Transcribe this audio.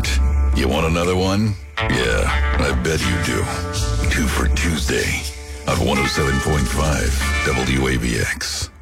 What? You want another one? Yeah, I bet you do. 2 for Tuesday on 107.5 WABX.